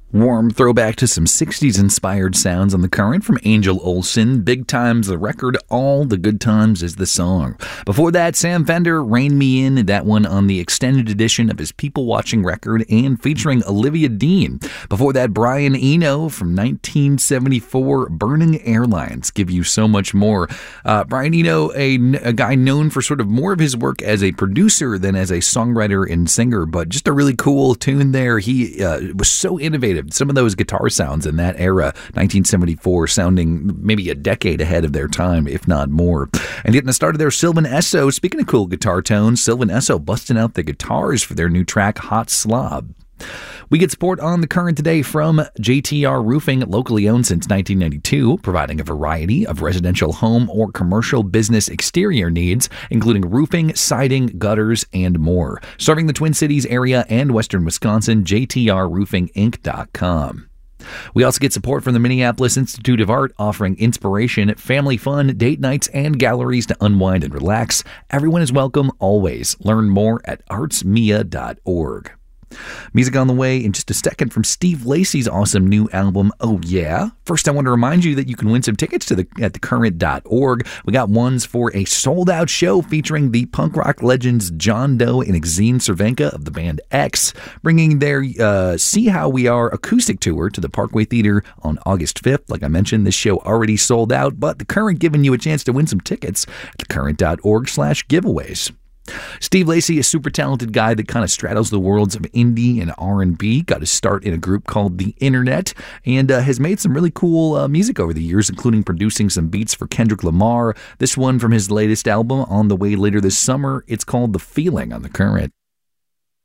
Warm throwback to some 60s inspired sounds on the current from Angel Olsen. Big Time's the record, All the Good Times is the song. Before that, Sam Fender, Rein Me In, that one on the extended edition of his People Watching record and featuring Olivia Dean. Before that, Brian Eno from 1974, Burning Airlines, Give You So Much More. Brian Eno, a guy known for sort of more of his work as a producer than as a songwriter and singer, but just a really cool tune there. He was so innovative. Some of those guitar sounds in that era, 1974, sounding maybe a decade ahead of their time, if not more. And getting us started there, Sylvan Esso. Speaking of cool guitar tones, Sylvan Esso busting out the guitars for their new track, Hot Slob. We get support on the current today from JTR Roofing, locally owned since 1992, providing a variety of residential home or commercial business exterior needs, including roofing, siding, gutters, and more. Serving the Twin Cities area and western Wisconsin, JTRRoofingInc.com. We also get support from the Minneapolis Institute of Art, offering inspiration, family fun, date nights, and galleries to unwind and relax. Everyone is welcome always. Learn more at artsmia.org. Music on the way in just a second from Steve Lacy's awesome new album, Oh Yeah. First, I want to remind you that you can win some tickets at thecurrent.org. We got ones for a sold-out show featuring the punk rock legends John Doe and Exene Cervenka of the band X, bringing their See How We Are acoustic tour to the Parkway Theater on August 5th. Like I mentioned, this show already sold out, but The Current giving you a chance to win some tickets at thecurrent.org/giveaways. Steve Lacy, a super talented guy that kind of straddles the worlds of indie and R&B, got his start in a group called The Internet, and has made some really cool music over the years, including producing some beats for Kendrick Lamar. This one from his latest album, on the way later this summer. It's called The Feeling on The Current.